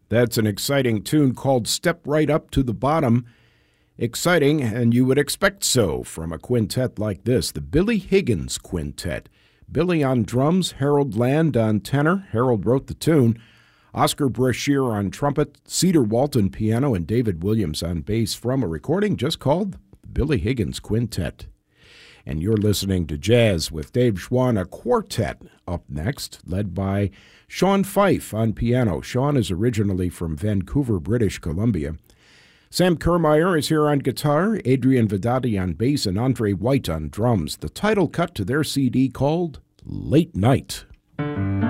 That's an exciting tune called Step Right Up to the Bottom. Exciting, and you would expect so from a quintet like this, the Billy Higgins Quintet. Billy on drums, Harold Land on tenor. Harold wrote the tune. Oscar Brashear on trumpet, Cedar Walton piano, and David Williams on bass from a recording just called the Billy Higgins Quintet. And you're listening to Jazz with Dave Schwann, a quartet up next, led by Sean Fife on piano. Sean is originally from Vancouver, British Columbia. Sam Kermeyer is here on guitar, Adrian Vedati on bass, and Andre White on drums. The title cut to their CD called Late Night.